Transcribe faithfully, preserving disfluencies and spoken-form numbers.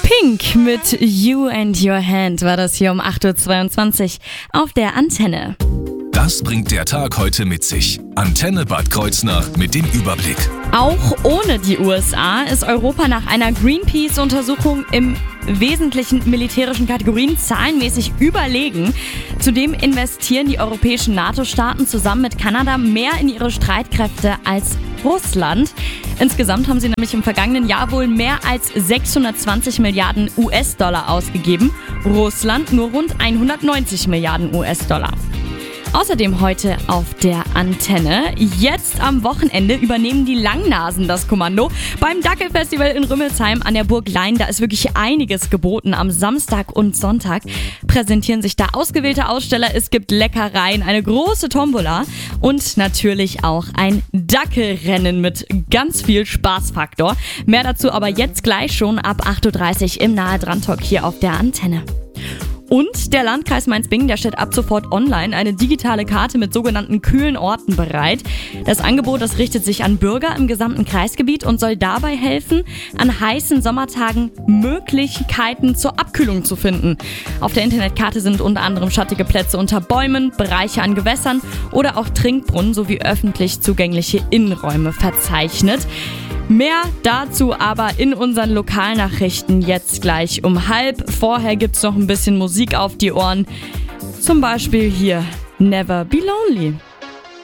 Pink mit You and Your Hand war das hier um acht Uhr zweiundzwanzig auf der Antenne. Das bringt der Tag heute mit sich. Antenne Bad Kreuznach mit dem Überblick. Auch ohne die U S A ist Europa nach einer Greenpeace-Untersuchung im wesentlichen militärischen Kategorien zahlenmäßig überlegen. Zudem investieren die europäischen NATO-Staaten zusammen mit Kanada mehr in ihre Streitkräfte als Russland. Insgesamt haben sie nämlich im vergangenen Jahr wohl mehr als sechshundertzwanzig Milliarden U S-Dollar ausgegeben. Russland nur rund hundertneunzig Milliarden U S-Dollar. Außerdem heute auf der Antenne. Jetzt am Wochenende übernehmen die Langnasen das Kommando. Beim Dackelfestival in Rümmelsheim an der Burg Lein, da ist wirklich einiges geboten. Am Samstag und Sonntag präsentieren sich da ausgewählte Aussteller. Es gibt Leckereien, eine große Tombola und natürlich auch ein Dackelrennen mit ganz viel Spaßfaktor. Mehr dazu aber jetzt gleich schon ab acht Uhr dreißig im Nahe Dran Talk hier auf der Antenne. Und der Landkreis Mainz-Bingen, der stellt ab sofort online eine digitale Karte mit sogenannten kühlen Orten bereit. Das Angebot, das richtet sich an Bürger im gesamten Kreisgebiet und soll dabei helfen, an heißen Sommertagen Möglichkeiten zur Abkühlung zu finden. Auf der Internetkarte sind unter anderem schattige Plätze unter Bäumen, Bereiche an Gewässern oder auch Trinkbrunnen sowie öffentlich zugängliche Innenräume verzeichnet. Mehr dazu aber in unseren Lokalnachrichten jetzt gleich um halb. Vorher gibt's noch ein bisschen Musik auf die Ohren. Zum Beispiel hier Never Be Lonely.